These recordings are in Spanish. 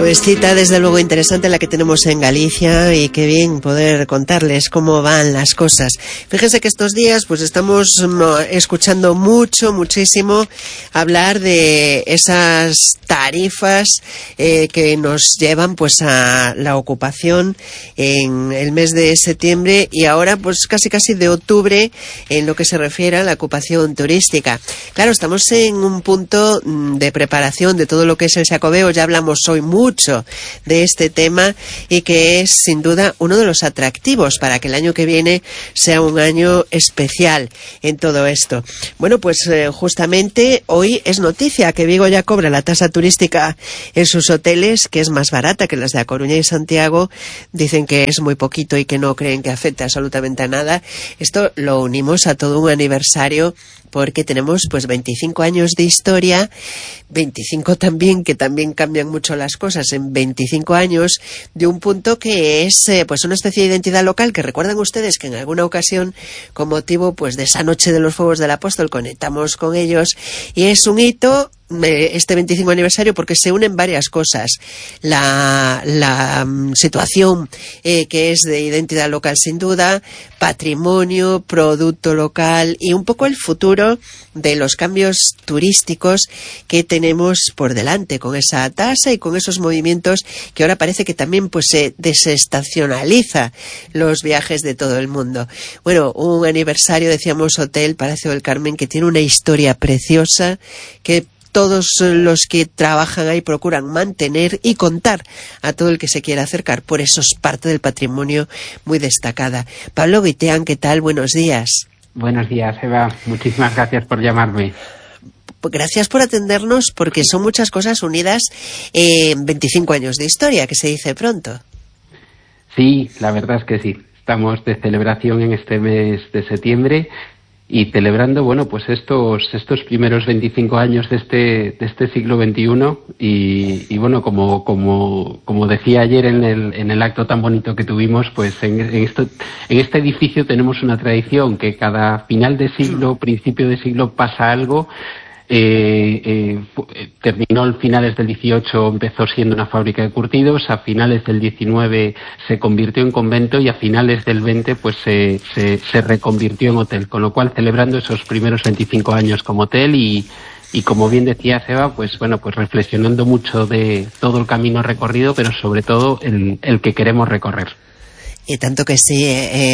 Pues cita desde luego interesante la que tenemos en Galicia y qué bien poder contarles cómo van las cosas. Fíjense que estos días pues estamos escuchando muchísimo hablar de esas tarifas que nos llevan pues a la ocupación en el mes de septiembre y ahora pues casi de octubre en lo que se refiere a la ocupación turística. Claro, estamos en un punto de preparación de todo lo que es el Xacobeo, ya hablamos hoy mucho de este tema y que es sin duda uno de los atractivos para que el año que viene sea un año especial en todo esto. Bueno, pues justamente hoy es noticia que Vigo ya cobra la tasa turística en sus hoteles, que es más barata que las de A Coruña y Santiago. Dicen que es muy poquito y que no creen que afecte absolutamente a nada. Esto lo unimos a todo un aniversario porque tenemos pues 25 años de historia, 25 también, que también cambian mucho las cosas en 25 años, de un punto que es pues una especie de identidad local, que recuerdan ustedes que en alguna ocasión, con motivo pues de esa noche de los fuegos del Apóstol, conectamos con ellos, y es un hito este 25 aniversario porque se unen varias cosas. La situación que es de identidad local sin duda, patrimonio, producto local y un poco el futuro de los cambios turísticos que tenemos por delante con esa tasa y con esos movimientos que ahora parece que también pues se desestacionaliza los viajes de todo el mundo. Bueno, un aniversario, decíamos, Hotel Palacio del Carmen, que tiene una historia preciosa que todos los que trabajan ahí procuran mantener y contar a todo el que se quiera acercar. Por eso es parte del patrimonio muy destacada. Pablo Guiteán, ¿qué tal? Buenos días. Buenos días, Eva. Muchísimas gracias por llamarme. Gracias por atendernos, porque son muchas cosas unidas en 25 años de historia, que se dice pronto. Sí, la verdad es que sí. Estamos de celebración en este mes de septiembre y celebrando, bueno, pues estos primeros 25 años de este siglo XXI y bueno, como decía ayer en el acto tan bonito que tuvimos, pues en este edificio tenemos una tradición que cada final de siglo, principio de siglo pasa algo. Terminó a finales del 18, empezó siendo una fábrica de curtidos, a finales del 19 se convirtió en convento y a finales del 20 pues se reconvirtió en hotel, con lo cual celebrando esos primeros 25 años como hotel y como bien decía Seba, pues bueno, pues reflexionando mucho de todo el camino recorrido, pero sobre todo el que queremos recorrer. Y tanto que sí,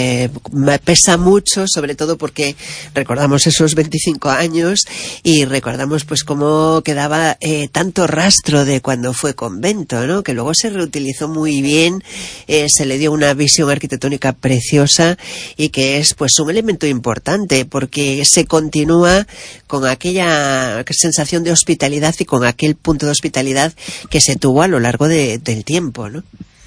pesa mucho, sobre todo porque recordamos esos 25 años y recordamos pues cómo quedaba tanto rastro de cuando fue convento, ¿no? Que luego se reutilizó muy bien, se le dio una visión arquitectónica preciosa y que es pues un elemento importante porque se continúa con aquella sensación de hospitalidad y con aquel punto de hospitalidad que se tuvo a lo largo del tiempo, ¿no?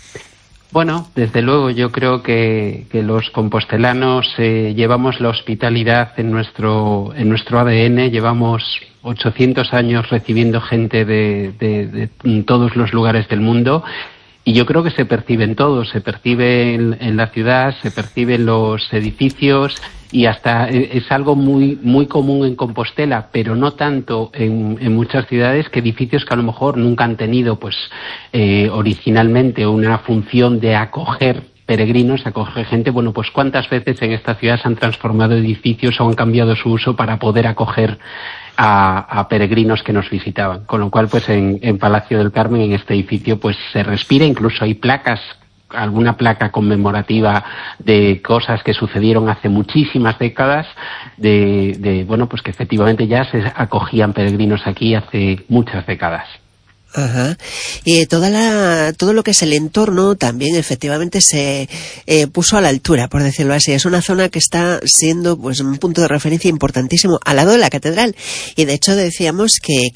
Bueno, desde luego yo creo que los compostelanos llevamos la hospitalidad en nuestro ADN, llevamos 800 años recibiendo gente de todos los lugares del mundo y yo creo que se percibe en todo, se percibe en la ciudad, se percibe en los edificios y hasta es algo muy común en Compostela, pero no tanto en muchas ciudades, que edificios que a lo mejor nunca han tenido pues originalmente una función de acoger peregrinos, acoger gente. Bueno, pues cuántas veces en esta ciudad se han transformado edificios o han cambiado su uso para poder acoger a peregrinos que nos visitaban, con lo cual pues en Palacio del Carmen, en este edificio, pues se respira, incluso hay placas, alguna placa conmemorativa de cosas que sucedieron hace muchísimas décadas, bueno, pues que efectivamente ya se acogían peregrinos aquí hace muchas décadas. Ajá. Y todo lo que es el entorno también efectivamente se puso a la altura, por decirlo así. Es una zona que está siendo pues un punto de referencia importantísimo al lado de la catedral. Y de hecho decíamos que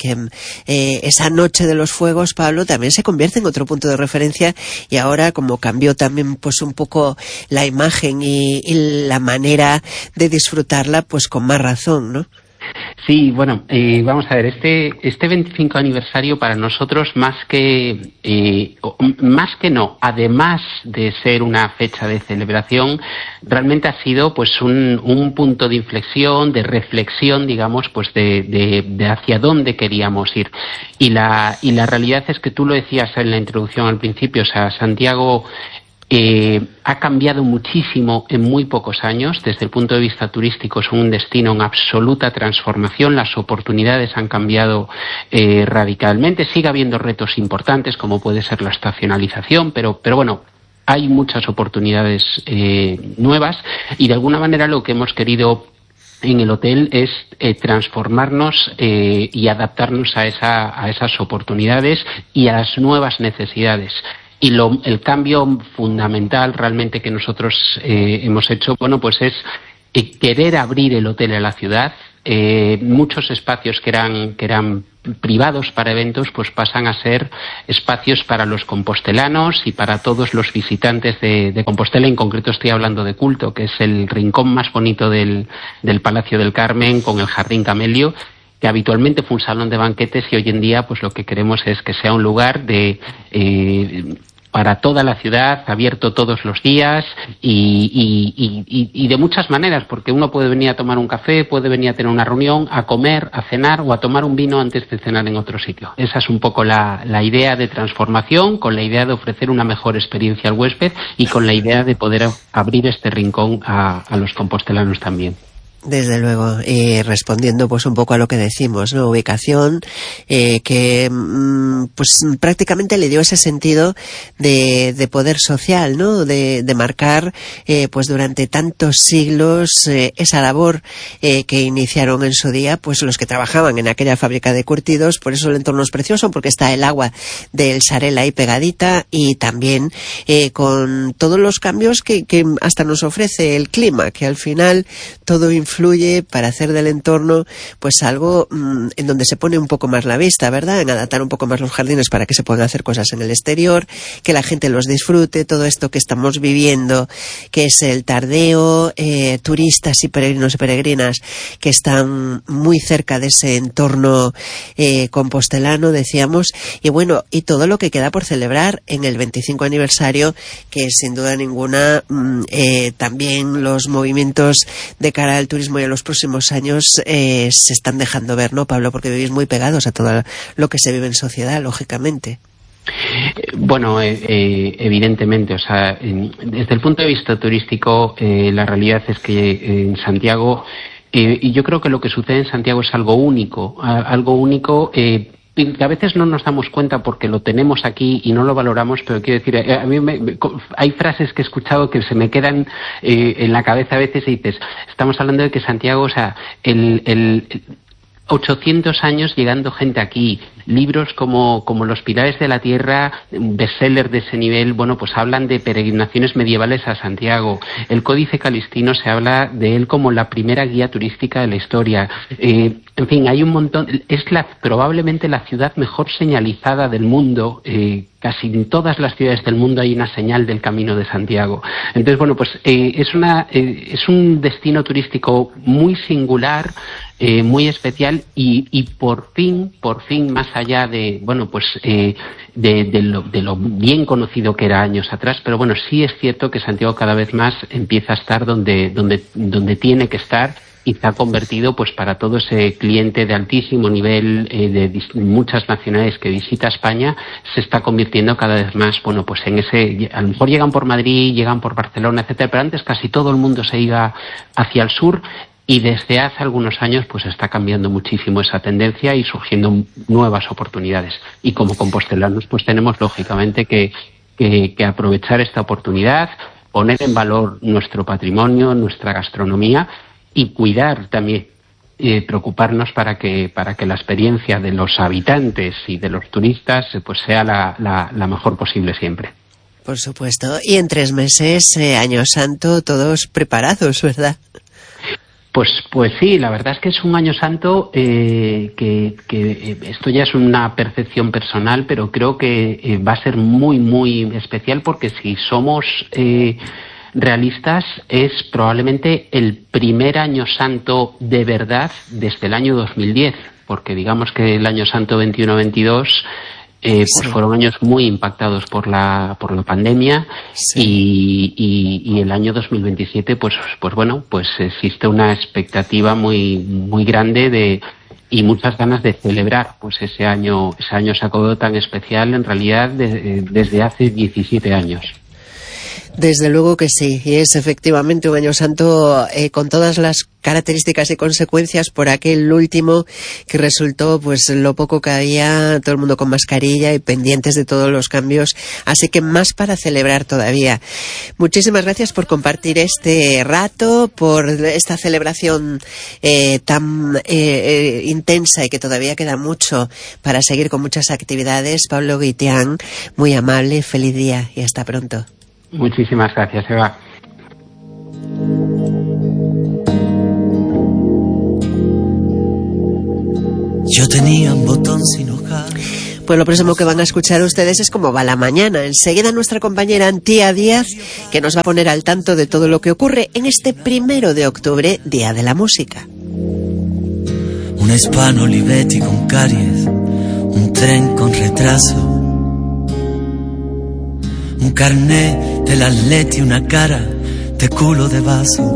esa noche de los fuegos, Pablo, también se convierte en otro punto de referencia y ahora como cambió también pues un poco la imagen y la manera de disfrutarla, pues con más razón, ¿no? Sí, bueno, vamos a ver, este 25 aniversario para nosotros además de ser una fecha de celebración, realmente ha sido pues un punto de inflexión, de reflexión, digamos, pues de hacia dónde queríamos ir. Y la realidad es que tú lo decías en la introducción al principio, o sea, Santiago ha cambiado muchísimo en muy pocos años. Desde el punto de vista turístico es un destino en absoluta transformación. Las oportunidades han cambiado radicalmente. Sigue habiendo retos importantes como puede ser la estacionalización, pero bueno, hay muchas oportunidades nuevas, y de alguna manera lo que hemos querido en el hotel es transformarnos y adaptarnos a esas oportunidades y a las nuevas necesidades. Y el cambio fundamental realmente que nosotros hemos hecho, bueno, pues es querer abrir el hotel a la ciudad. Muchos espacios que eran privados para eventos, pues pasan a ser espacios para los compostelanos y para todos los visitantes de Compostela. En concreto estoy hablando de Culto, que es el rincón más bonito del Palacio del Carmen, con el Jardín Camelio, que habitualmente fue un salón de banquetes, y hoy en día pues lo que queremos es que sea un lugar para toda la ciudad, abierto todos los días y de muchas maneras, porque uno puede venir a tomar un café, puede venir a tener una reunión, a comer, a cenar o a tomar un vino antes de cenar en otro sitio. Esa es un poco la idea de transformación, con la idea de ofrecer una mejor experiencia al huésped y con la idea de poder abrir este rincón a los compostelanos también. Desde luego, y respondiendo pues un poco a lo que decimos, ¿no? Ubicación que pues prácticamente le dio ese sentido de poder social, ¿no? De marcar pues durante tantos siglos esa labor que iniciaron en su día pues los que trabajaban en aquella fábrica de curtidos. Por eso el entorno es precioso, porque está el agua del Sarel ahí pegadita, y también con todos los cambios que hasta nos ofrece el clima, que al final todo influye para hacer del entorno pues algo en donde se pone un poco más la vista, ¿verdad? En adaptar un poco más los jardines para que se puedan hacer cosas en el exterior, que la gente los disfrute, todo esto que estamos viviendo, que es el tardeo, turistas y peregrinos y peregrinas que están muy cerca de ese entorno compostelano, decíamos, y bueno, y todo lo que queda por celebrar en el 25 aniversario, que sin duda ninguna también los movimientos de cara al turismo y a los próximos años se están dejando ver, ¿no, Pablo? Porque vivís muy pegados a todo lo que se vive en sociedad, lógicamente. Bueno, evidentemente, o sea, desde el punto de vista turístico, la realidad es que en Santiago, y yo creo que lo que sucede en Santiago es algo único, que a veces no nos damos cuenta porque lo tenemos aquí y no lo valoramos, pero quiero decir, a mí hay frases que he escuchado que se me quedan en la cabeza a veces, y dices, estamos hablando de que Santiago, o sea, 800 años llegando gente aquí, libros como Los Pilares de la Tierra, bestseller de ese nivel, bueno, pues hablan de peregrinaciones medievales a Santiago. El Códice Calistino se habla de él como la primera guía turística de la historia. En fin, hay un montón. Es probablemente la ciudad mejor señalizada del mundo. Casi en todas las ciudades del mundo hay una señal del Camino de Santiago. Entonces, bueno, pues es un destino turístico muy singular, muy especial, y por fin, más allá de, bueno, pues de lo bien conocido que era años atrás, pero bueno, sí es cierto que Santiago cada vez más empieza a estar donde tiene que estar, y se ha convertido, pues para todo ese cliente de altísimo nivel de muchas nacionalidades que visita España, se está convirtiendo cada vez más, bueno, pues en ese, a lo mejor llegan por Madrid, llegan por Barcelona, etcétera, pero antes casi todo el mundo se iba hacia el sur. Y desde hace algunos años pues está cambiando muchísimo esa tendencia y surgiendo nuevas oportunidades. Y como compostelanos pues tenemos lógicamente que aprovechar esta oportunidad, poner en valor nuestro patrimonio, nuestra gastronomía, y cuidar también, preocuparnos para que la experiencia de los habitantes y de los turistas pues sea la mejor posible siempre. Por supuesto. Y en 3 meses, Año Santo, todos preparados, ¿verdad? Pues sí, la verdad es que es un Año Santo que esto ya es una percepción personal, pero creo que va a ser muy, muy especial, porque si somos realistas, es probablemente el primer año santo de verdad desde el año 2010, porque digamos que el año santo 21-22 pues fueron años muy impactados por la pandemia, y el año 2027 pues bueno, pues existe una expectativa muy grande y muchas ganas de celebrar pues ese año sacado tan especial, en realidad desde hace 17 años. Desde luego que sí, y es efectivamente un año santo con todas las características y consecuencias por aquel último que resultó pues lo poco que había, todo el mundo con mascarilla y pendientes de todos los cambios, así que más para celebrar todavía. Muchísimas gracias por compartir este rato, por esta celebración tan intensa, y que todavía queda mucho para seguir con muchas actividades. Pablo Guitián, muy amable, feliz día y hasta pronto. Muchísimas gracias, Eva. Yo tenía un botón sin hoja. Pues lo próximo que van a escuchar ustedes es Cómo va la mañana. Enseguida nuestra compañera Antía Díaz, que nos va a poner al tanto de todo lo que ocurre en este 1 de octubre, Día de la Música. Un hispano Olivetti con caries, un tren con retraso, un carnet del Atleti, una cara de culo de vaso.